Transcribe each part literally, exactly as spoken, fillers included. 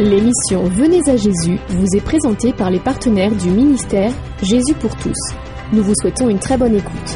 L'émission Venez à Jésus vous est présentée par les partenaires du ministère Jésus pour tous. Nous vous souhaitons une très bonne écoute.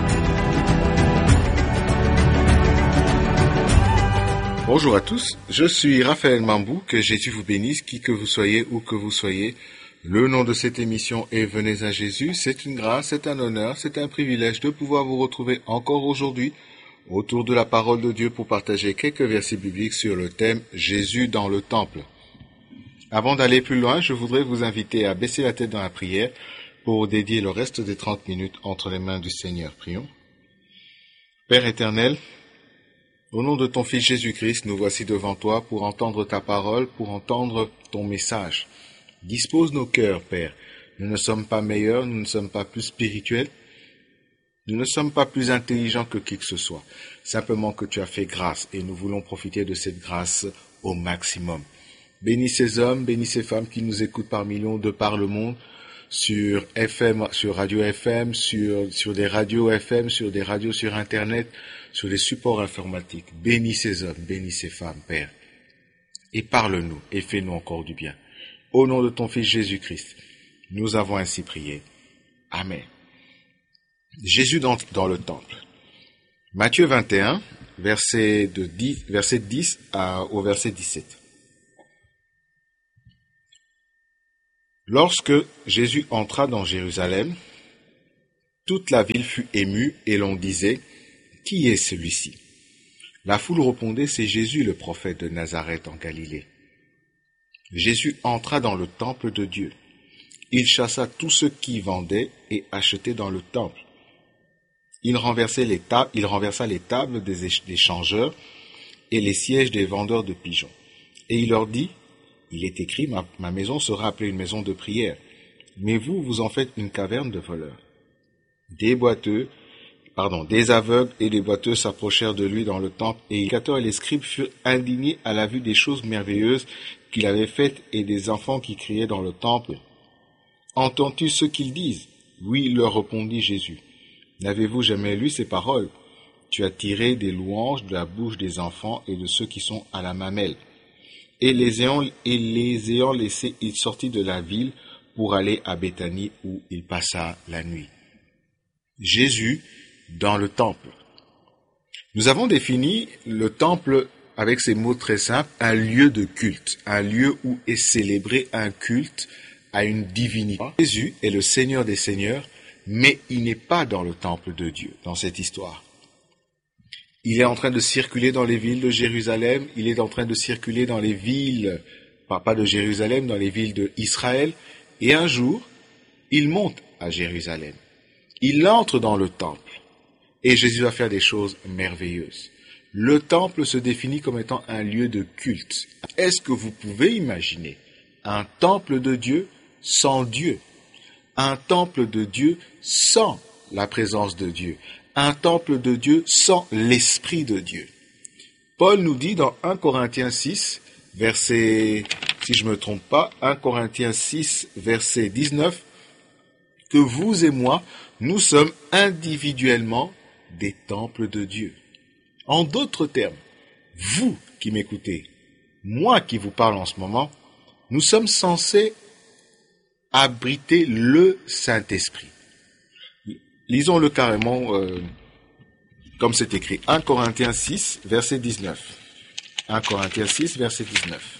Bonjour à tous, je suis Raphaël Mambou, que Jésus vous bénisse, qui que vous soyez, où que vous soyez. Le nom de cette émission est Venez à Jésus. C'est une grâce, c'est un honneur, c'est un privilège de pouvoir vous retrouver encore aujourd'hui autour de la parole de Dieu pour partager quelques versets bibliques sur le thème Jésus dans le temple. Avant d'aller plus loin, je voudrais vous inviter à baisser la tête dans la prière pour dédier le reste des trente minutes entre les mains du Seigneur. Prions. Père éternel, au nom de ton Fils Jésus-Christ, nous voici devant toi pour entendre ta parole, pour entendre ton message. Dispose nos cœurs, Père. Nous ne sommes pas meilleurs, nous ne sommes pas plus spirituels, nous ne sommes pas plus intelligents que qui que ce soit. Simplement que tu as fait grâce et nous voulons profiter de cette grâce au maximum. Bénis ces hommes, bénis ces femmes qui nous écoutent par millions de par le monde, sur F M, sur radio F M, sur, sur des radios F M, sur des radios sur Internet, sur des supports informatiques. Bénis ces hommes, bénis ces femmes, Père. Et parle-nous et fais-nous encore du bien. Au nom de ton Fils Jésus-Christ, nous avons ainsi prié. Amen. Jésus dans, dans le temple. Matthieu vingt et un, verset, de dix, verset dix à, au verset dix-sept. Lorsque Jésus entra dans Jérusalem, toute la ville fut émue et l'on disait « Qui est celui-ci » La foule répondait « C'est Jésus, le prophète de Nazareth en Galilée. » Jésus entra dans le temple de Dieu. Il chassa tous ceux qui vendaient et achetaient dans le temple. Il renversa les tables, il renversa les tables des, des changeurs et les sièges des vendeurs de pigeons. Et il leur dit, il est écrit, ma, ma maison sera appelée une maison de prière, mais vous, vous en faites une caverne de voleurs. Des boiteux, pardon, des aveugles et des boiteux s'approchèrent de lui dans le temple, et les prédicateurs et les scribes furent indignés à la vue des choses merveilleuses qu'il avait faites et des enfants qui criaient dans le temple. Entends-tu ce qu'ils disent? Oui, leur répondit Jésus. N'avez-vous jamais lu ces paroles? Tu as tiré des louanges de la bouche des enfants et de ceux qui sont à la mamelle. Et les ayant, et les ayant laissés, il sortit de la ville pour aller à Béthanie où il passa la nuit. Jésus dans le temple. Nous avons défini le temple avec ces mots très simples, un lieu de culte, un lieu où est célébré un culte à une divinité. Jésus est le Seigneur des Seigneurs, mais il n'est pas dans le temple de Dieu, dans cette histoire. Il est en train de circuler dans les villes de Jérusalem, il est en train de circuler dans les villes, pas de Jérusalem, dans les villes d'Israël, et un jour, il monte à Jérusalem. Il entre dans le temple, et Jésus va faire des choses merveilleuses. Le temple se définit comme étant un lieu de culte. Est-ce que vous pouvez imaginer un temple de Dieu sans Dieu? Un temple de Dieu sans la présence de Dieu? Un temple de Dieu sans l'Esprit de Dieu? Paul nous dit dans un Corinthiens six, verset, si je ne me trompe pas, un Corinthiens six, verset dix-neuf, que vous et moi, nous sommes individuellement des temples de Dieu. En d'autres termes, vous qui m'écoutez, moi qui vous parle en ce moment, nous sommes censés abriter le Saint-Esprit. Lisons-le carrément euh, comme c'est écrit. un Corinthiens six, verset dix-neuf. un Corinthiens six, verset dix-neuf.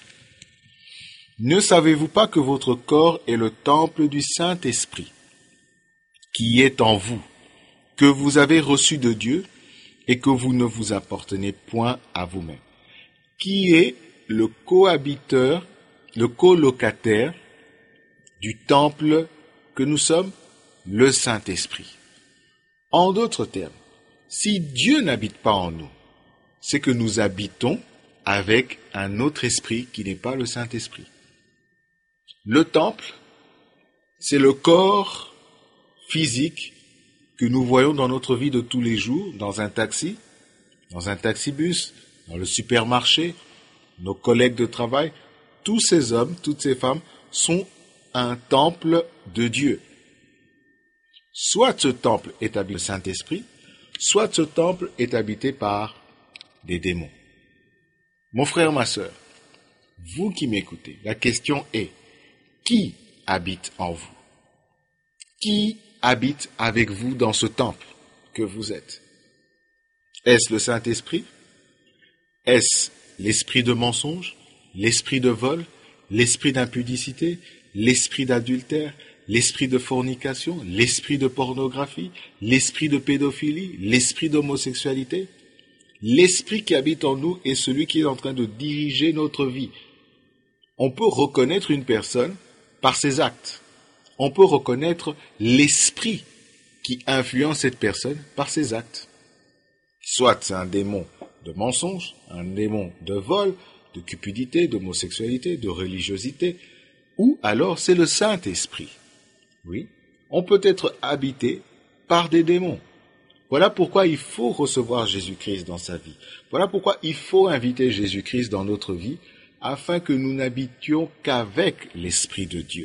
Ne savez-vous pas que votre corps est le temple du Saint-Esprit, qui est en vous, que vous avez reçu de Dieu, et que vous ne vous appartenez point à vous-même, qui est le cohabiteur, le colocataire du temple que nous sommes, le Saint-Esprit. En d'autres termes, si Dieu n'habite pas en nous, c'est que nous habitons avec un autre esprit qui n'est pas le Saint-Esprit. Le temple, c'est le corps physique que nous voyons dans notre vie de tous les jours, dans un taxi, dans un taxibus, dans le supermarché, nos collègues de travail. Tous ces hommes, toutes ces femmes sont un temple de Dieu. Soit ce temple est habité par le Saint-Esprit, soit ce temple est habité par des démons. Mon frère, ma sœur, vous qui m'écoutez, la question est, qui habite en vous? Qui habite avec vous dans ce temple que vous êtes? Est-ce le Saint-Esprit? Est-ce l'esprit de mensonge, l'esprit de vol, l'esprit d'impudicité, l'esprit d'adultère, l'esprit de fornication, l'esprit de pornographie, l'esprit de pédophilie, l'esprit d'homosexualité? L'esprit qui habite en nous est celui qui est en train de diriger notre vie. On peut reconnaître une personne par ses actes. On peut reconnaître l'esprit qui influence cette personne par ses actes. Soit c'est un démon de mensonge, un démon de vol, de cupidité, d'homosexualité, de religiosité, ou alors c'est le Saint-Esprit. Oui, on peut être habité par des démons. Voilà pourquoi il faut recevoir Jésus-Christ dans sa vie. Voilà pourquoi il faut inviter Jésus-Christ dans notre vie, afin que nous n'habitions qu'avec l'Esprit de Dieu.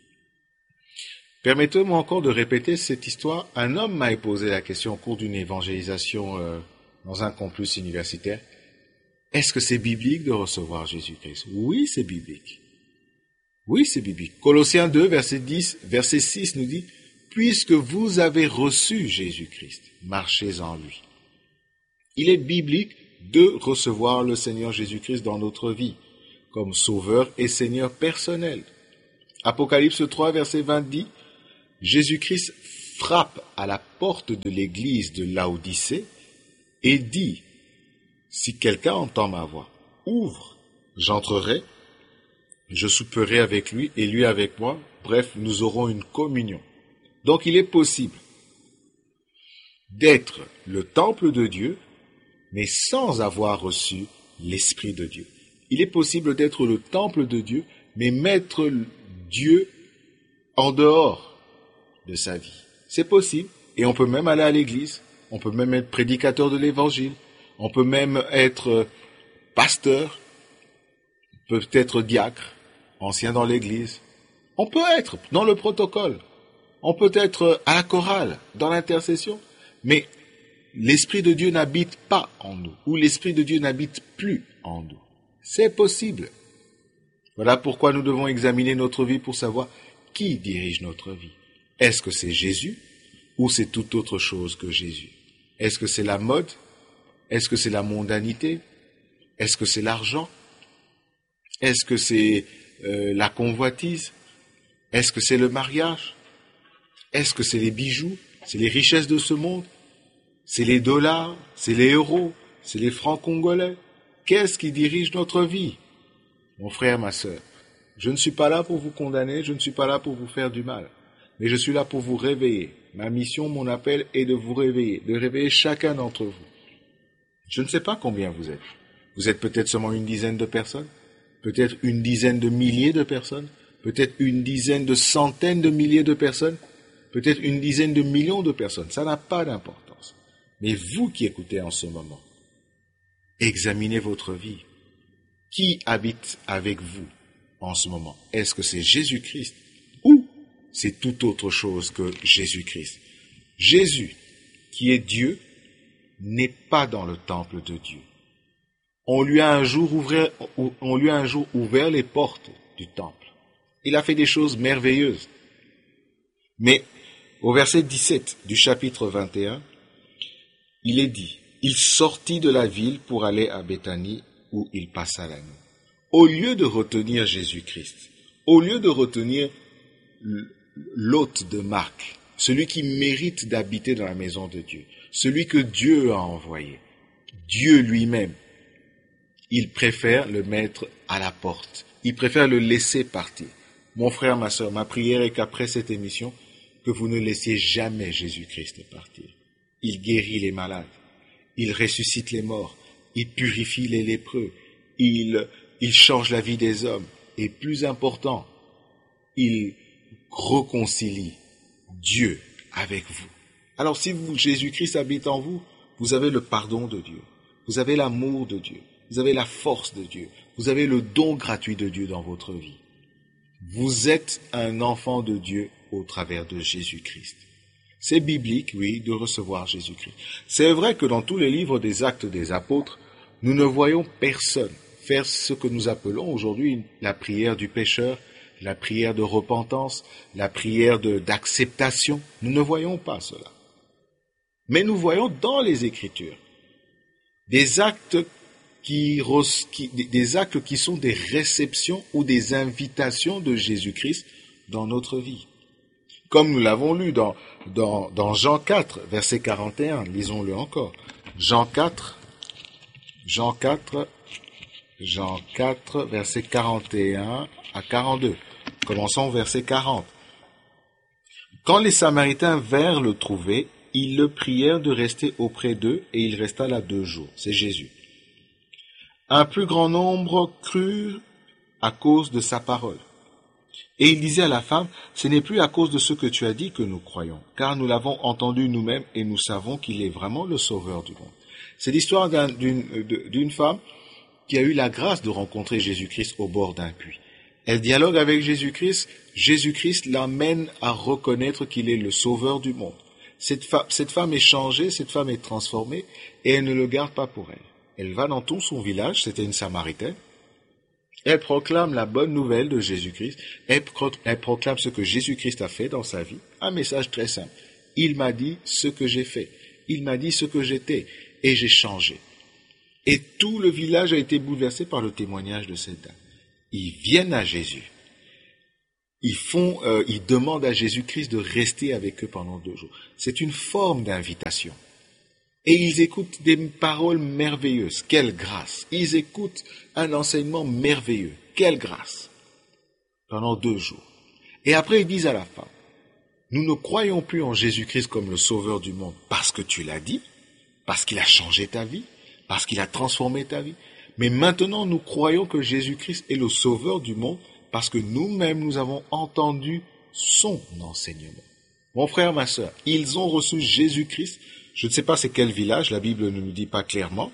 Permettez-moi encore de répéter cette histoire. Un homme m'a posé la question au cours d'une évangélisation euh, dans un campus universitaire. Est-ce que c'est biblique de recevoir Jésus-Christ? Oui, c'est biblique. Oui, c'est biblique. Colossiens deux, verset dix, verset six nous dit « Puisque vous avez reçu Jésus-Christ, marchez en lui. » Il est biblique de recevoir le Seigneur Jésus-Christ dans notre vie, comme Sauveur et Seigneur personnel. Apocalypse trois, verset vingt dit « Jésus-Christ frappe à la porte de l'église de Laodicée et dit « Si quelqu'un entend ma voix, ouvre, j'entrerai, je souperai avec lui et lui avec moi, bref, nous aurons une communion. » Donc il est possible d'être le temple de Dieu, mais sans avoir reçu l'Esprit de Dieu. Il est possible d'être le temple de Dieu, mais mettre Dieu en dehors de sa vie. C'est possible, et on peut même aller à l'église, on peut même être prédicateur de l'évangile, on peut même être pasteur, peut-être diacre, ancien dans l'église. On peut être dans le protocole, on peut être à la chorale, dans l'intercession, mais l'Esprit de Dieu n'habite pas en nous, ou l'Esprit de Dieu n'habite plus en nous. C'est possible. Voilà pourquoi nous devons examiner notre vie pour savoir qui dirige notre vie. Est-ce que c'est Jésus ou c'est toute autre chose que Jésus? Est-ce que c'est la mode? Est-ce que c'est la mondanité? Est-ce que c'est l'argent? Est-ce que c'est euh, la convoitise? Est-ce que c'est le mariage? Est-ce que c'est les bijoux? C'est les richesses de ce monde? C'est les dollars? C'est les euros? C'est les francs congolais? Qu'est-ce qui dirige notre vie? Mon frère, ma sœur, je ne suis pas là pour vous condamner, je ne suis pas là pour vous faire du mal, mais je suis là pour vous réveiller. Ma mission, mon appel est de vous réveiller, de réveiller chacun d'entre vous. Je ne sais pas combien vous êtes. Vous êtes peut-être seulement une dizaine de personnes, peut-être une dizaine de milliers de personnes, peut-être une dizaine de centaines de milliers de personnes, peut-être une dizaine de millions de personnes. Ça n'a pas d'importance. Mais vous qui écoutez en ce moment, examinez votre vie. Qui habite avec vous en ce moment? Est-ce que c'est Jésus-Christ ou c'est tout autre chose que Jésus-Christ? Jésus, qui est Dieu, n'est pas dans le temple de Dieu. On lui a un jour ouvert, on lui a un jour ouvert les portes du temple. Il a fait des choses merveilleuses. Mais au verset dix-sept du chapitre vingt et un, il est dit, « Il sortit de la ville pour aller à Béthanie, où il passa la nuit. » Au lieu de retenir Jésus-Christ, au lieu de retenir l'hôte de Marc, celui qui mérite d'habiter dans la maison de Dieu, celui que Dieu a envoyé, Dieu lui-même, il préfère le mettre à la porte. Il préfère le laisser partir. Mon frère, ma sœur, ma prière est qu'après cette émission, que vous ne laissiez jamais Jésus-Christ partir. Il guérit les malades, il ressuscite les morts, il purifie les lépreux, il, il change la vie des hommes, et plus important, il réconcilie Dieu avec vous. Alors si vous, Jésus-Christ habite en vous, vous avez le pardon de Dieu, vous avez l'amour de Dieu, vous avez la force de Dieu, vous avez le don gratuit de Dieu dans votre vie. Vous êtes un enfant de Dieu au travers de Jésus-Christ. C'est biblique, oui, de recevoir Jésus-Christ. C'est vrai que dans tous les livres des Actes des Apôtres, nous ne voyons personne faire ce que nous appelons aujourd'hui la prière du pécheur, la prière de repentance, la prière de, d'acceptation. Nous ne voyons pas cela. Mais nous voyons dans les Écritures des actes qui, qui, des actes qui sont des réceptions ou des invitations de Jésus-Christ dans notre vie. Comme nous l'avons lu dans, dans, dans Jean quatre, verset quarante et un, lisons-le encore. Jean quatre, Jean quatre, Jean quatre, verset quarante et un à quarante-deux. Commençons au verset quarante. Quand les Samaritains vinrent le trouver, ils le prièrent de rester auprès d'eux, et il resta là deux jours. C'est Jésus. Un plus grand nombre crurent à cause de sa parole. Et il disait à la femme, ce n'est plus à cause de ce que tu as dit que nous croyons, car nous l'avons entendu nous-mêmes et nous savons qu'il est vraiment le sauveur du monde. C'est l'histoire d'un, d'une, d'une femme qui a eu la grâce de rencontrer Jésus-Christ au bord d'un puits. Elle dialogue avec Jésus-Christ, Jésus-Christ l'amène à reconnaître qu'il est le sauveur du monde. Cette, fa- cette femme est changée, cette femme est transformée, et elle ne le garde pas pour elle. Elle va dans tout son village, c'était une Samaritaine, elle proclame la bonne nouvelle de Jésus-Christ, elle, pro- elle proclame ce que Jésus-Christ a fait dans sa vie, un message très simple. Il m'a dit ce que j'ai fait, il m'a dit ce que j'étais, et j'ai changé. Et tout le village a été bouleversé par le témoignage de cette dame. Ils viennent à Jésus. Ils font, euh, ils demandent à Jésus-Christ de rester avec eux pendant deux jours. C'est une forme d'invitation. Et ils écoutent des paroles merveilleuses. Quelle grâce! Ils écoutent un enseignement merveilleux. Quelle grâce! Pendant deux jours. Et après, ils disent à la femme, nous ne croyons plus en Jésus-Christ comme le sauveur du monde parce que tu l'as dit, parce qu'il a changé ta vie, parce qu'il a transformé ta vie. Mais maintenant, nous croyons que Jésus-Christ est le sauveur du monde parce que nous-mêmes, nous avons entendu son enseignement. Mon frère, ma sœur, ils ont reçu Jésus-Christ. Je ne sais pas c'est quel village, la Bible ne nous dit pas clairement.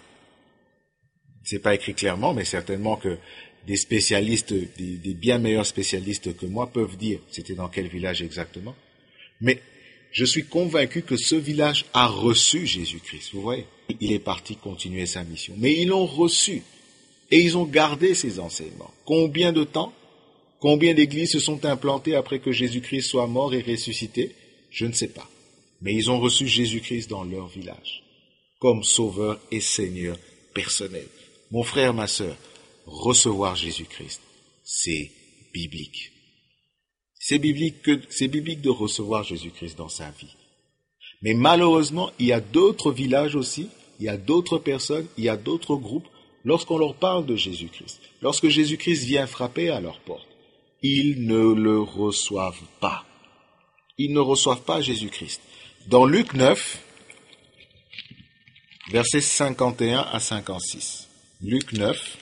C'est pas écrit clairement, mais certainement que des spécialistes, des, des bien meilleurs spécialistes que moi peuvent dire c'était dans quel village exactement. Mais je suis convaincu que ce village a reçu Jésus-Christ, vous voyez. Il est parti continuer sa mission. Mais ils l'ont reçu et ils ont gardé ses enseignements. Combien de temps? Combien d'églises se sont implantées après que Jésus-Christ soit mort et ressuscité? Je ne sais pas. Mais ils ont reçu Jésus-Christ dans leur village, comme sauveur et Seigneur personnel. Mon frère, ma sœur, recevoir Jésus-Christ, c'est biblique. C'est biblique, que, c'est biblique de recevoir Jésus-Christ dans sa vie. Mais malheureusement, il y a d'autres villages aussi, il y a d'autres personnes, il y a d'autres groupes, lorsqu'on leur parle de Jésus-Christ, lorsque Jésus-Christ vient frapper à leur porte, ils ne le reçoivent pas. Ils ne reçoivent pas Jésus-Christ. Dans Luc neuf, versets cinquante et un à cinquante-six. Luc neuf,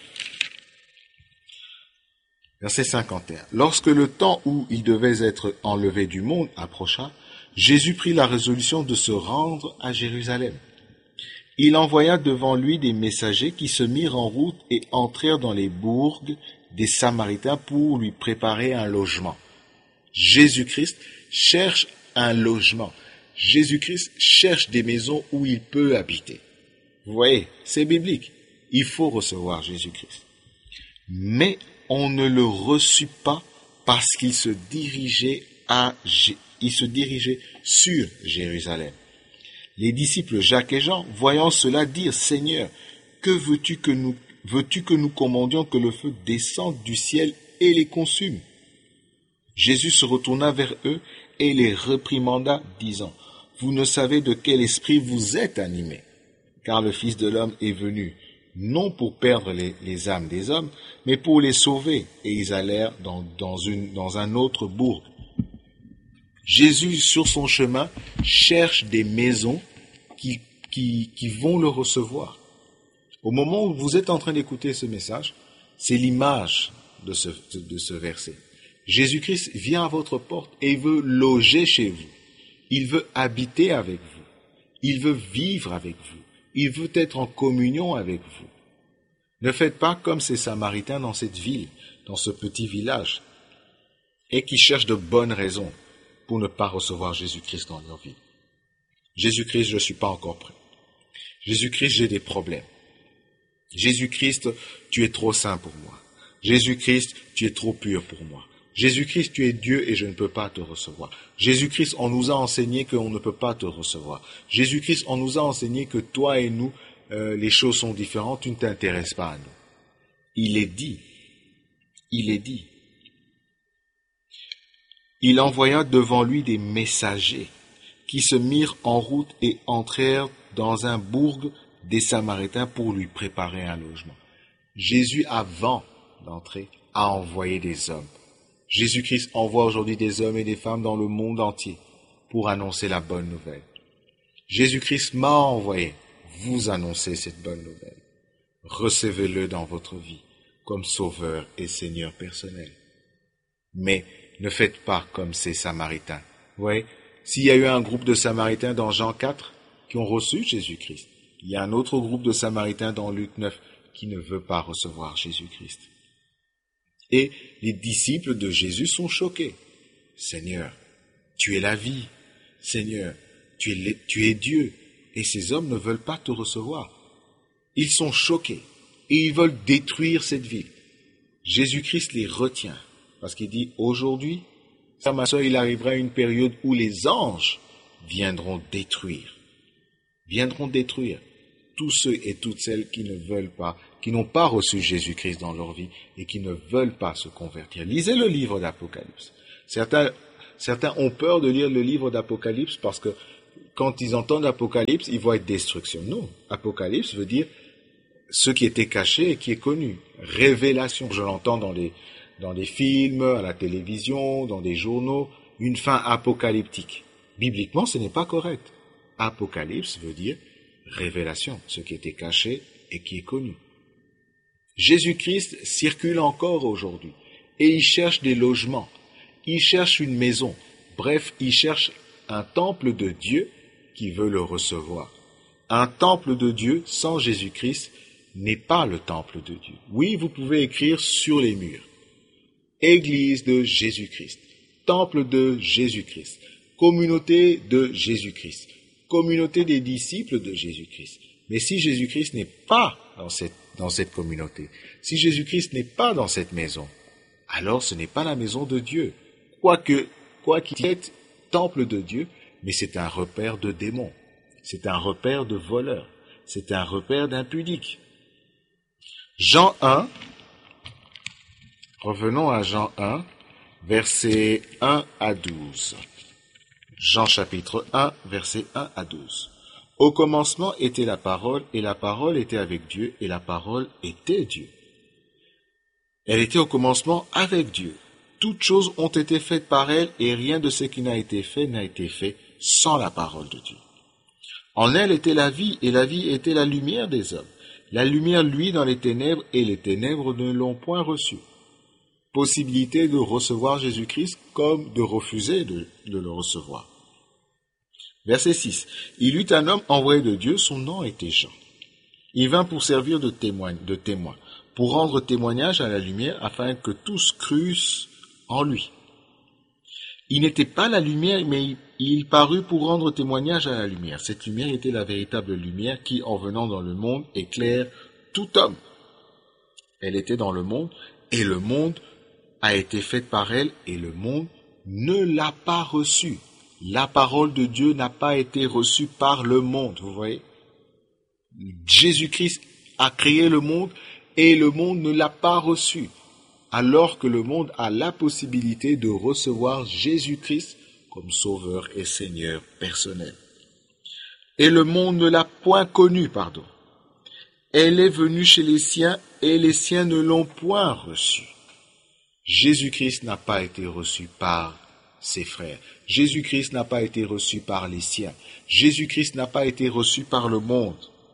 verset cinquante et un. Lorsque le temps où il devait être enlevé du monde approcha, Jésus prit la résolution de se rendre à Jérusalem. Il envoya devant lui des messagers qui se mirent en route et entrèrent dans les bourgs des Samaritains pour lui préparer un logement. Jésus-Christ cherche un logement. Jésus-Christ cherche des maisons où il peut habiter. Vous voyez, c'est biblique. Il faut recevoir Jésus-Christ. Mais on ne le reçut pas parce qu'il se dirigeait à, il se dirigeait sur Jérusalem. Les disciples Jacques et Jean, voyant cela, dirent, Seigneur, que veux-tu que nous, veux-tu que nous commandions que le feu descende du ciel et les consume? Jésus se retourna vers eux et les réprimanda, disant, vous ne savez de quel esprit vous êtes animés, car le Fils de l'homme est venu, non pour perdre les, les âmes des hommes, mais pour les sauver. Et ils allèrent dans, dans, une, dans un autre bourg. Jésus, sur son chemin, cherche des maisons qui, qui, qui vont le recevoir. Au moment où vous êtes en train d'écouter ce message, c'est l'image de ce, de ce verset. Jésus-Christ vient à votre porte et il veut loger chez vous. Il veut habiter avec vous. Il veut vivre avec vous. Il veut être en communion avec vous. Ne faites pas comme ces Samaritains dans cette ville, dans ce petit village, et qui cherchent de bonnes raisons pour ne pas recevoir Jésus-Christ dans leur vie. Jésus-Christ, je ne suis pas encore prêt. Jésus-Christ, j'ai des problèmes. Jésus-Christ, tu es trop saint pour moi. Jésus-Christ, tu es trop pur pour moi. Jésus-Christ, tu es Dieu et je ne peux pas te recevoir. Jésus-Christ, on nous a enseigné qu'on ne peut pas te recevoir. Jésus-Christ, on nous a enseigné que toi et nous, euh, les choses sont différentes, tu ne t'intéresses pas à nous. Il est dit, il est dit. Il envoya devant lui des messagers qui se mirent en route et entrèrent dans un bourg des Samaritains pour lui préparer un logement. Jésus, avant d'entrer, a envoyé des hommes. Jésus-Christ envoie aujourd'hui des hommes et des femmes dans le monde entier pour annoncer la bonne nouvelle. Jésus-Christ m'a envoyé vous annoncer cette bonne nouvelle. Recevez-le dans votre vie comme Sauveur et Seigneur personnel. Mais ne faites pas comme ces Samaritains. Vous voyez, s'il y a eu un groupe de Samaritains dans Jean quatre qui ont reçu Jésus-Christ, il y a un autre groupe de Samaritains dans Luc neuf qui ne veut pas recevoir Jésus-Christ. Et les disciples de Jésus sont choqués. Seigneur, tu es la vie. Seigneur, tu es, tu es Dieu. Et ces hommes ne veulent pas te recevoir. Ils sont choqués et ils veulent détruire cette ville. Jésus-Christ les retient parce qu'il dit, aujourd'hui, ça, ma soeur, il arrivera une période où les anges viendront détruire. Viendront détruire tous ceux et toutes celles qui ne veulent pas, qui n'ont pas reçu Jésus-Christ dans leur vie et qui ne veulent pas se convertir. Lisez le livre d'Apocalypse. Certains, certains ont peur de lire le livre d'Apocalypse parce que quand ils entendent Apocalypse, ils voient destruction. Non, Apocalypse veut dire ce qui était caché et qui est connu. Révélation, je l'entends dans les, dans les films, à la télévision, dans des journaux, une fin apocalyptique. Bibliquement, ce n'est pas correct. Apocalypse veut dire révélation, ce qui était caché et qui est connu. Jésus-Christ circule encore aujourd'hui et il cherche des logements, il cherche une maison, bref, il cherche un temple de Dieu qui veut le recevoir. Un temple de Dieu sans Jésus-Christ n'est pas le temple de Dieu. Oui, vous pouvez écrire sur les murs, Église de Jésus-Christ, temple de Jésus-Christ, communauté de Jésus-Christ, communauté des disciples de Jésus-Christ. Mais si Jésus-Christ n'est pas dans cette, dans cette communauté, si Jésus-Christ n'est pas dans cette maison, alors ce n'est pas la maison de Dieu. Quoique, quoi qu'il est temple de Dieu, mais c'est un repère de démons, c'est un repère de voleurs, c'est un repère d'impudiques. Jean un, revenons à Jean un, versets un à douze. Jean chapitre un, versets un à douze. Au commencement était la parole, et la parole était avec Dieu, et la parole était Dieu. Elle était au commencement avec Dieu. Toutes choses ont été faites par elle, et rien de ce qui n'a été fait n'a été fait sans la parole de Dieu. En elle était la vie, et la vie était la lumière des hommes. La lumière luit dans les ténèbres, et les ténèbres ne l'ont point reçue. Possibilité de recevoir Jésus-Christ comme de refuser de, de le recevoir. Verset six. Il eut un homme envoyé de Dieu, son nom était Jean. Il vint pour servir de témoin, de témoin, pour rendre témoignage à la lumière, afin que tous crussent en lui. Il n'était pas la lumière, mais il, il parut pour rendre témoignage à la lumière. Cette lumière était la véritable lumière qui, en venant dans le monde, éclaire tout homme. Elle était dans le monde, et le monde a été fait par elle, et le monde ne l'a pas reçue. La parole de Dieu n'a pas été reçue par le monde, vous voyez. Jésus-Christ a créé le monde, et le monde ne l'a pas reçu, alors que le monde a la possibilité de recevoir Jésus-Christ comme Sauveur et Seigneur personnel. Et le monde ne l'a point connu, pardon. Elle est venue chez les siens, et les siens ne l'ont point reçue. Jésus-Christ n'a pas été reçu par ses frères. Jésus-Christ n'a pas été reçu par les siens. Jésus-Christ n'a pas été reçu par le monde.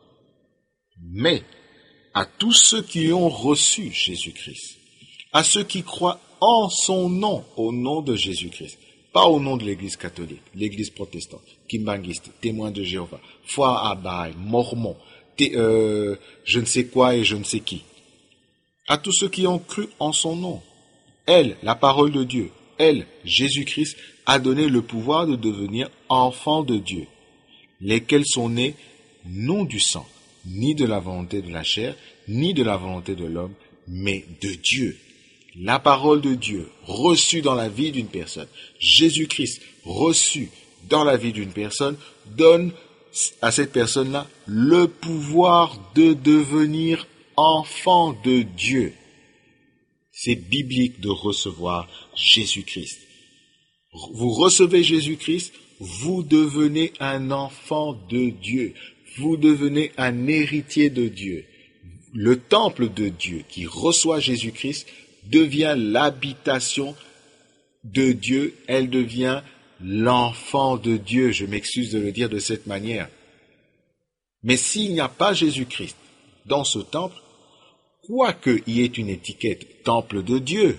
Mais à tous ceux qui ont reçu Jésus-Christ, à ceux qui croient en son nom, au nom de Jésus-Christ, pas au nom de l'Église catholique, l'Église protestante, kimbanguiste, témoin de Jéhovah, foi à Bahaï, mormon, té, euh, je ne sais quoi et je ne sais qui. À tous ceux qui ont cru en son nom, elle, la parole de Dieu, elle, Jésus-Christ, a donné le pouvoir de devenir enfants de Dieu, lesquels sont nés non du sang, ni de la volonté de la chair, ni de la volonté de l'homme, mais de Dieu. La parole de Dieu reçue dans la vie d'une personne, Jésus-Christ reçu dans la vie d'une personne, donne à cette personne-là le pouvoir de devenir enfant de Dieu. C'est biblique de recevoir Jésus-Christ. Vous recevez Jésus-Christ, vous devenez un enfant de Dieu. Vous devenez un héritier de Dieu. Le temple de Dieu qui reçoit Jésus-Christ devient l'habitation de Dieu. Elle devient l'enfant de Dieu. Je m'excuse de le dire de cette manière. Mais s'il n'y a pas Jésus-Christ dans ce temple, quoique il y ait une étiquette temple de Dieu,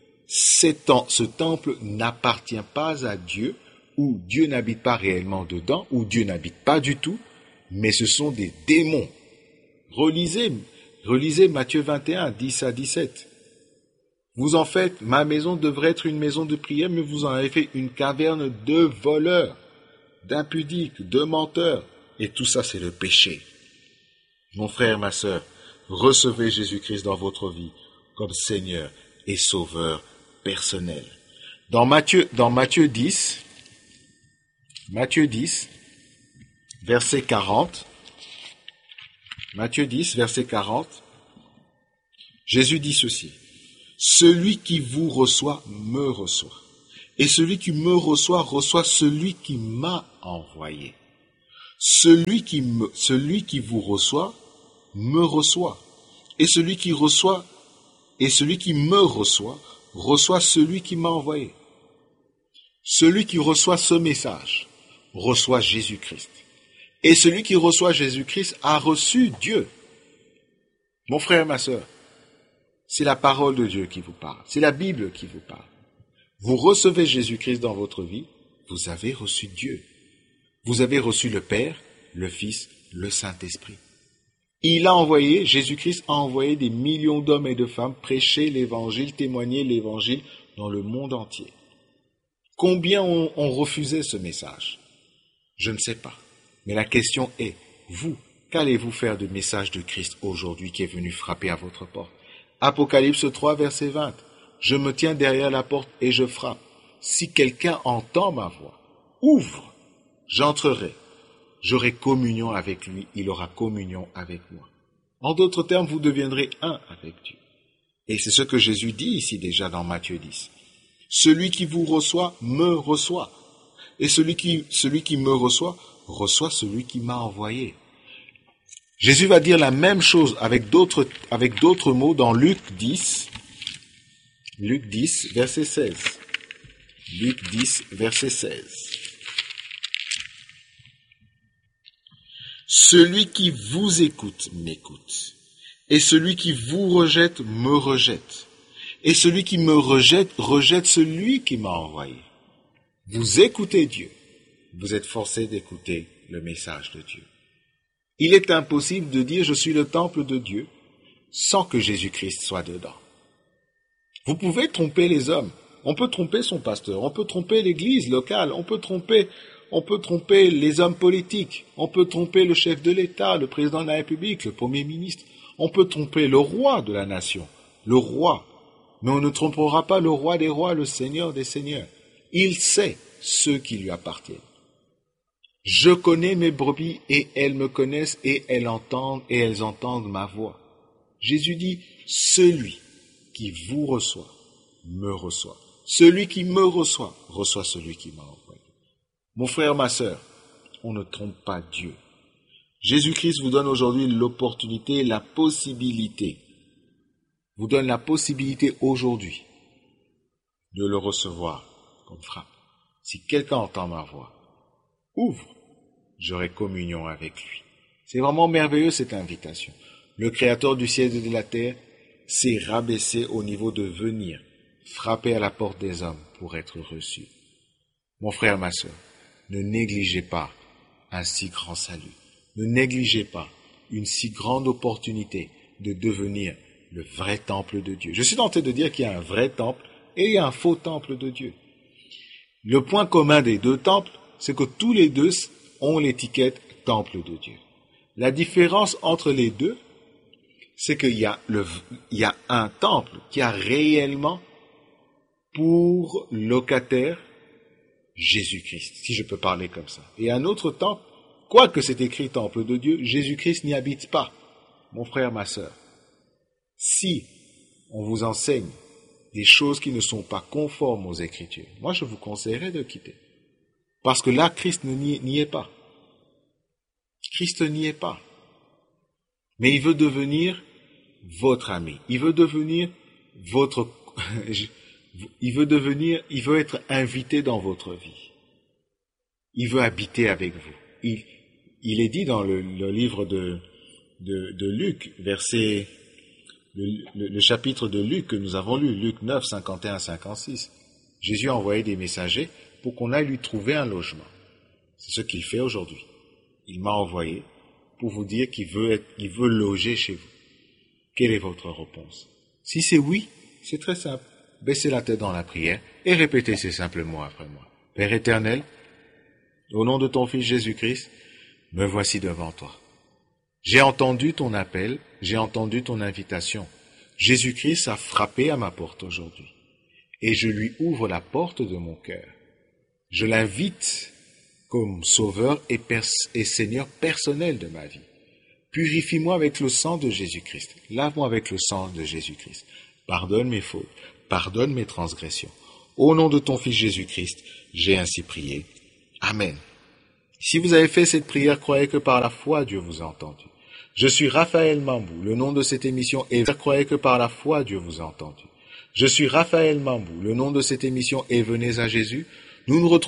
ce temple n'appartient pas à Dieu, ou Dieu n'habite pas réellement dedans, ou Dieu n'habite pas du tout, mais ce sont des démons. Relisez, relisez Matthieu vingt et un, dix à dix-sept. Vous en faites, ma maison devrait être une maison de prière, mais vous en avez fait une caverne de voleurs, d'impudiques, de menteurs. Et tout ça, c'est le péché. Mon frère, ma sœur, recevez Jésus-Christ dans votre vie comme Seigneur et Sauveur personnel. Dans Matthieu, dans Matthieu dix, Matthieu dix, verset quarante, Matthieu dix, verset quarante, Jésus dit ceci: « Celui qui vous reçoit me reçoit, et celui qui me reçoit reçoit celui qui m'a envoyé. Celui qui, me, celui qui vous reçoit me reçoit, et celui qui reçoit et celui qui me reçoit reçoit celui qui m'a envoyé. » Celui qui reçoit ce message reçoit Jésus-Christ. Et celui qui reçoit Jésus-Christ a reçu Dieu. Mon frère, ma sœur, c'est la parole de Dieu qui vous parle. C'est la Bible qui vous parle. Vous recevez Jésus-Christ dans votre vie, vous avez reçu Dieu. Vous avez reçu le Père, le Fils, le Saint-Esprit. Il a envoyé, Jésus-Christ a envoyé des millions d'hommes et de femmes prêcher l'Évangile, témoigner l'Évangile dans le monde entier. Combien ont, ont refusé ce message? Je ne sais pas. Mais la question est, vous, qu'allez-vous faire du message de Christ aujourd'hui qui est venu frapper à votre porte? Apocalypse trois, verset vingt. « Je me tiens derrière la porte et je frappe. Si quelqu'un entend ma voix, ouvre, j'entrerai. J'aurai communion avec lui, il aura communion avec moi. » En d'autres termes, vous deviendrez un avec Dieu. Et c'est ce que Jésus dit ici déjà dans Matthieu dix. « Celui qui vous reçoit, me reçoit. Et celui qui, celui qui me reçoit, reçoit celui qui m'a envoyé. » Jésus va dire la même chose avec d'autres, avec d'autres mots dans Luc dix, Luc dix, verset seize. Luc dix, verset seize. « Celui qui vous écoute m'écoute, et celui qui vous rejette me rejette, et celui qui me rejette rejette celui qui m'a envoyé. » Vous écoutez Dieu, vous êtes forcé d'écouter le message de Dieu. Il est impossible de dire « je suis le temple de Dieu » sans que Jésus-Christ soit dedans. Vous pouvez tromper les hommes, on peut tromper son pasteur, on peut tromper l'église locale, on peut tromper, on peut tromper les hommes politiques, on peut tromper le chef de l'État, le président de la République, le premier ministre, on peut tromper le roi de la nation, le roi, mais on ne trompera pas le roi des rois, le Seigneur des seigneurs. Il sait ceux qui lui appartiennent. Je connais mes brebis et elles me connaissent et elles entendent et elles entendent ma voix. Jésus dit, celui qui vous reçoit, me reçoit. Celui qui me reçoit, reçoit celui qui m'a envoyé. Mon frère, ma sœur, on ne trompe pas Dieu. Jésus-Christ vous donne aujourd'hui l'opportunité, la possibilité, vous donne la possibilité aujourd'hui de le recevoir comme frappe. Si quelqu'un entend ma voix, ouvre, j'aurai communion avec lui. C'est vraiment merveilleux cette invitation. Le Créateur du ciel et de la terre s'est rabaissé au niveau de venir frapper à la porte des hommes pour être reçu. Mon frère, ma sœur, ne négligez pas un si grand salut. Ne négligez pas une si grande opportunité de devenir le vrai temple de Dieu. Je suis tenté de dire qu'il y a un vrai temple et il y a un faux temple de Dieu. Le point commun des deux temples, c'est que tous les deux ont l'étiquette temple de Dieu. La différence entre les deux, c'est qu'il y a le, il y a un temple qui a réellement pour locataire Jésus-Christ, si je peux parler comme ça. Et un autre temple, quoique c'est écrit temple de Dieu, Jésus-Christ n'y habite pas. Mon frère, ma sœur, si on vous enseigne des choses qui ne sont pas conformes aux Écritures, moi je vous conseillerais de quitter. Parce que là, Christ n'y est pas. Christ n'y est pas. Mais il veut devenir votre ami. Il veut devenir votre... il veut devenir... Il veut être invité dans votre vie. Il veut habiter avec vous. Il, il est dit dans le, le livre de, de, de Luc, verset... Le, le, le chapitre de Luc que nous avons lu, Luc neuf, cinquante et un à cinquante-six. Jésus a envoyé des messagers pour qu'on aille lui trouver un logement. C'est ce qu'il fait aujourd'hui. Il m'a envoyé pour vous dire qu'il veut être, il veut loger chez vous. Quelle est votre réponse? Si c'est oui, c'est très simple. Baissez la tête dans la prière et répétez ces simples mots après moi. Père éternel, au nom de ton Fils Jésus-Christ, me voici devant toi. J'ai entendu ton appel, j'ai entendu ton invitation. Jésus-Christ a frappé à ma porte aujourd'hui. Et je lui ouvre la porte de mon cœur. Je l'invite comme sauveur et, pers- et Seigneur personnel de ma vie. Purifie-moi avec le sang de Jésus-Christ. Lave-moi avec le sang de Jésus-Christ. Pardonne mes fautes, pardonne mes transgressions. Au nom de ton Fils Jésus-Christ, j'ai ainsi prié. Amen. Si vous avez fait cette prière, croyez que par la foi, Dieu vous a entendu. Je suis Raphaël Mambou. Le nom de cette émission est « Croyez que par la foi, Dieu vous a entendu ». Je suis Raphaël Mambou. Le nom de cette émission est « Venez à Jésus ». Nous nous retrouvons